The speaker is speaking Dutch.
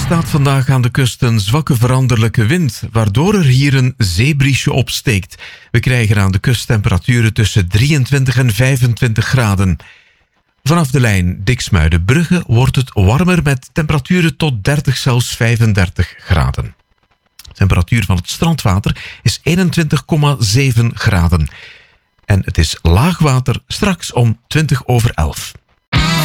staat vandaag aan de kust een zwakke veranderlijke wind, waardoor er hier een zeebriesje opsteekt. We krijgen aan de kust temperaturen tussen 23 en 25 graden. Vanaf de lijn Diksmuidenbrugge wordt het warmer met temperaturen tot 30, zelfs 35 graden. De temperatuur van het strandwater is 21,7 graden. En het is laagwater straks om 11:20.